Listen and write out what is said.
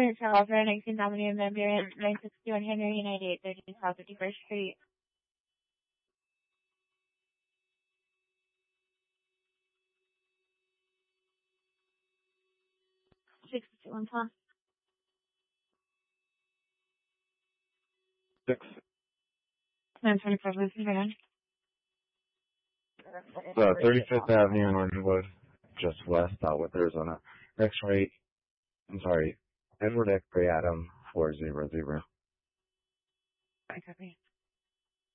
units are offered 19th Avenue and Van Buren, 961 Henry, 9830 South 51st Street. 621 Tom. 925 Lucy Van. 35th Avenue in Ardenwood, just west, Outwood, Arizona. Edward X. Ray Adam 400. I copy.